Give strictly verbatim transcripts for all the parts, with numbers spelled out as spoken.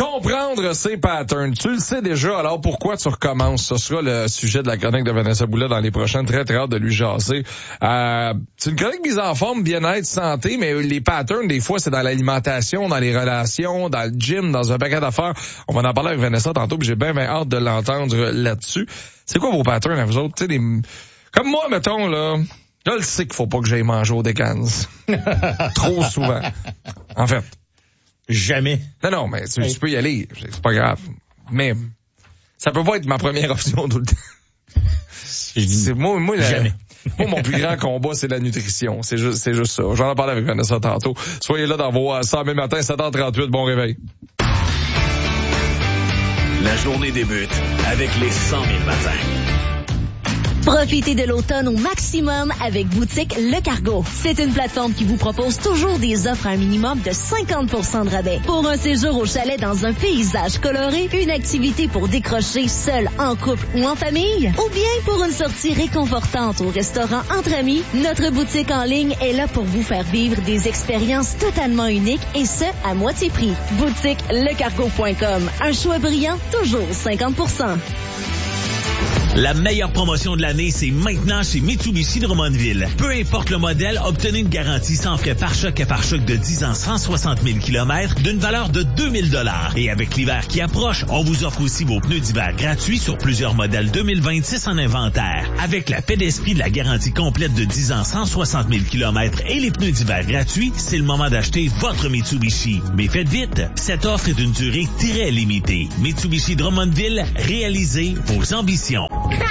Comprendre ses patterns. Tu le sais déjà, alors pourquoi tu recommences? Ce sera le sujet de la chronique de Vanessa Boulet dans les prochaines. Très, très hâte de lui jaser. Euh, c'est une chronique mise en forme, bien-être, santé, mais les patterns, des fois, c'est dans l'alimentation, dans les relations, dans le gym, dans un paquet d'affaires. On va en parler avec Vanessa tantôt, puis j'ai bien, bien hâte de l'entendre là-dessus. C'est quoi vos patterns à vous autres? Tu sais, des... Comme moi, mettons, là... Là, je sais qu'il faut pas que j'aille manger au Decans. Trop souvent. En fait. Jamais. Non, non, mais tu, tu peux y aller. C'est pas grave. Mais ça peut pas être ma première option tout le temps. C'est moi, moi, la, Jamais. moi, mon plus grand combat, c'est la nutrition. C'est juste, c'est juste ça. J'en ai parlé avec Vanessa tantôt. Soyez là dans vos cent mille matin, sept heures trente-huit. Bon réveil. La journée débute avec les cent mille matins. Profitez de l'automne au maximum avec Boutique Le Cargo. C'est une plateforme qui vous propose toujours des offres à un minimum de cinquante pour cent de rabais. Pour un séjour au chalet dans un paysage coloré, une activité pour décrocher seul, en couple ou en famille, ou bien pour une sortie réconfortante au restaurant entre amis, notre boutique en ligne est là pour vous faire vivre des expériences totalement uniques et ce, à moitié prix. boutique le cargo point com. Un choix brillant, toujours cinquante pour cent. La meilleure promotion de l'année, c'est maintenant chez Mitsubishi de Drummondville. Peu importe le modèle, obtenez une garantie sans frais pare-choc et pare-choc de dix ans, cent soixante mille kilomètres d'une valeur de deux mille dollars. Et avec l'hiver qui approche, on vous offre aussi vos pneus d'hiver gratuits sur plusieurs modèles deux mille vingt-six en inventaire. Avec la paix d'esprit de la garantie complète de dix ans, cent soixante mille kilomètres et les pneus d'hiver gratuits, c'est le moment d'acheter votre Mitsubishi. Mais faites vite, cette offre est d'une durée très limitée. Mitsubishi Drummondville, réalisez vos ambitions.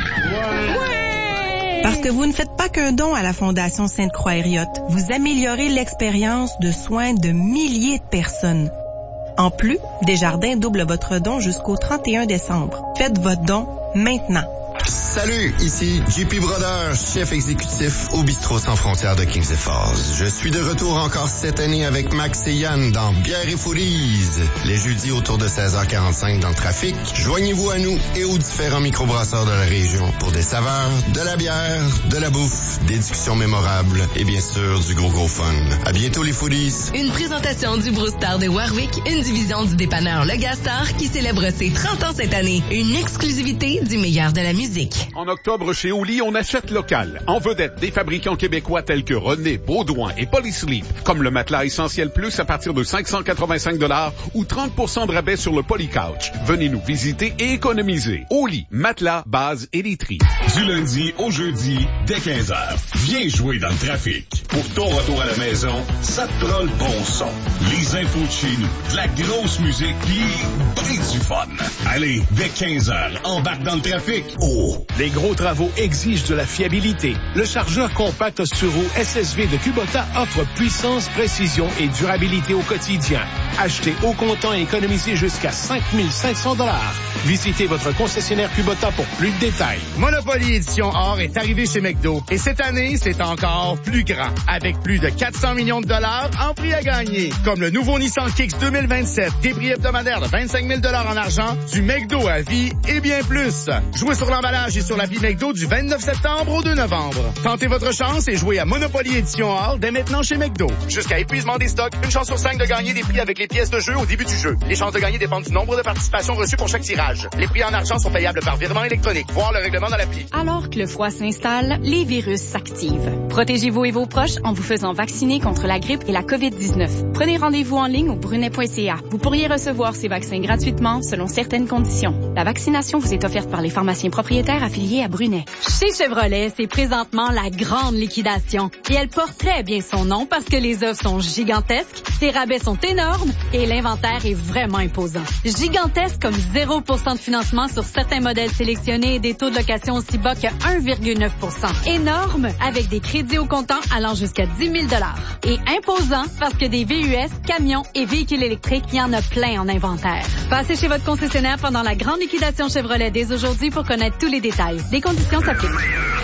Parce que vous ne faites pas qu'un don à la Fondation Sainte-Croix-Hériote, vous améliorez l'expérience de soins de milliers de personnes. En plus, Desjardins double votre don jusqu'au trente et un décembre. Faites votre don maintenant. Salut, ici J P Brodeur, chef exécutif au Bistrot Sans Frontières de Kings et Falls. Je suis de retour encore cette année avec Max et Yann dans Bière et Foodies. Les jeudis autour de seize heures quarante-cinq dans le trafic. Joignez-vous à nous et aux différents microbrasseurs de la région pour des saveurs, de la bière, de la bouffe, des discussions mémorables et bien sûr du gros gros fun. À bientôt les Foodies. Une présentation du Brewstar de Warwick, une division du dépanneur Le Gastar qui célèbre ses trente ans cette année. Une exclusivité du meilleur de la musique. En octobre, chez Oli, on achète local. En vedette, des fabricants québécois tels que René, Baudouin et Polysleep, comme le matelas Essentiel Plus à partir de cinq cent quatre-vingt-cinq dollars ou trente pour cent de rabais sur le Polycouch. Venez nous visiter et économiser. Oli, matelas, base et literie. Du lundi au jeudi, dès quinze heures. Viens jouer dans le trafic. Pour ton retour à la maison, ça te prend le bon son. Les infos de chez nous, de la grosse musique pis ben du fun. Allez, dès quinze heures, embarque dans le trafic. Oh! Les gros travaux exigent de la fiabilité. Le chargeur compact Osturo S S V de Kubota offre puissance, précision et durabilité au quotidien. Achetez au comptant et économisez jusqu'à cinq mille cinq cents dollars. Visitez votre concessionnaire Kubota pour plus de détails. Monopoly Édition Or est arrivé chez McDo. Et cette année, c'est encore plus grand. Avec plus de quatre cents millions de dollars en prix à gagner. Comme le nouveau Nissan Kicks deux mille vingt-sept. Des prix hebdomadaires de vingt-cinq mille dollars en argent. Du McDo à vie et bien plus. Jouez sur l'emballage et sur l'appli McDo du vingt-neuf septembre au deux novembre. Tentez votre chance et jouez à Monopoly Édition Or dès maintenant chez McDo. Jusqu'à épuisement des stocks, une chance sur cinq de gagner des prix avec les pièces de jeu au début du jeu. Les chances de gagner dépendent du nombre de participations reçues pour chaque tirage. Les prix en argent sont payables par virement électronique. Voir le règlement dans l'appli. Alors que le froid s'installe, les virus s'activent. Protégez-vous et vos proches en vous faisant vacciner contre la grippe et la covid dix-neuf. Prenez rendez-vous en ligne au brunet point c a. Vous pourriez recevoir ces vaccins gratuitement selon certaines conditions. La vaccination vous est offerte par les pharmaciens propriétaires affiliés à Brunet. Chez Chevrolet, c'est présentement la grande liquidation. Et elle porte très bien son nom parce que les offres sont gigantesques, ses rabais sont énormes et l'inventaire est vraiment imposant. Gigantesque comme zéro pour cent de financement sur certains modèles sélectionnés et des taux de location aussi bas que un virgule neuf pour cent. Énorme avec des crédits au comptant allant jusqu'à dix mille dollars. Et imposant parce que des V U S, camions et véhicules électriques, il y en a plein en inventaire. Passez chez votre concessionnaire pendant la grande liquidation Chevrolet dès aujourd'hui pour connaître tous les détails. Des conditions s'appliquent.